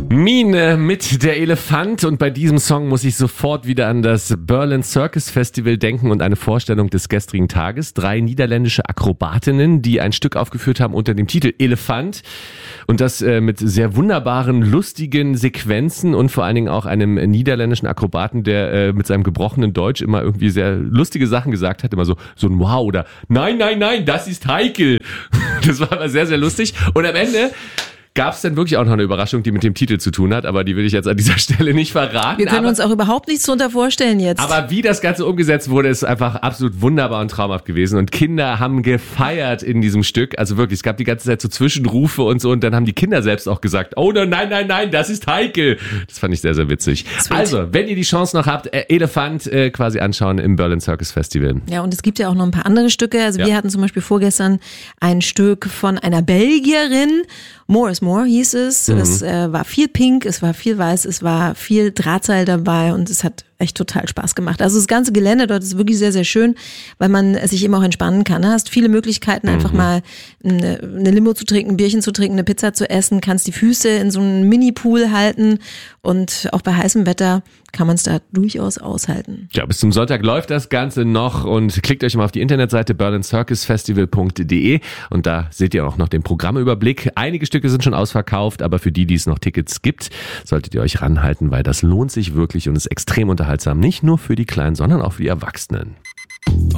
Mine mit der Elefant, und bei diesem Song muss ich sofort wieder an das Berlin Circus Festival denken und eine Vorstellung des gestrigen Tages. 3 niederländische Akrobatinnen, die ein Stück aufgeführt haben unter dem Titel Elefant, und das mit sehr wunderbaren, lustigen Sequenzen und vor allen Dingen auch einem niederländischen Akrobaten, der mit seinem gebrochenen Deutsch immer irgendwie sehr lustige Sachen gesagt hat, immer so ein Wow oder Nein, das ist heikel. Das war aber sehr, sehr lustig, und am Ende gab es dann wirklich auch noch eine Überraschung, die mit dem Titel zu tun hat, aber die will ich jetzt an dieser Stelle nicht verraten. Wir können uns auch überhaupt nichts drunter vorstellen jetzt. Aber wie das Ganze umgesetzt wurde, ist einfach absolut wunderbar und traumhaft gewesen, und Kinder haben gefeiert in diesem Stück. Also wirklich, es gab die ganze Zeit so Zwischenrufe und so, und dann haben die Kinder selbst auch gesagt, oh nein, das ist heikel. Das fand ich sehr, sehr witzig. Sweet. Also, wenn ihr die Chance noch habt, Elefant quasi anschauen im Berlin Circus Festival. Ja, und es gibt ja auch noch ein paar andere Stücke. Also wir hatten zum Beispiel vorgestern ein Stück von einer Belgierin, More is More hieß es. Es war viel pink, es war viel weiß, es war viel Drahtseil dabei, und es hat echt total Spaß gemacht. Also das ganze Gelände dort ist wirklich sehr, sehr schön, weil man sich eben auch entspannen kann. Du hast viele Möglichkeiten, einfach mal eine Limo zu trinken, ein Bierchen zu trinken, eine Pizza zu essen, kannst die Füße in so einem Mini-Pool halten, und auch bei heißem Wetter kann man es da durchaus aushalten. Ja, bis zum Sonntag läuft das Ganze noch, und klickt euch mal auf die Internetseite berlincircusfestival.de, und da seht ihr auch noch den Programmüberblick. Einige Stücke sind schon ausverkauft, aber für die es noch Tickets gibt, solltet ihr euch ranhalten, weil das lohnt sich wirklich und ist extrem unterhaltsam. Nicht nur für die Kleinen, sondern auch für die Erwachsenen.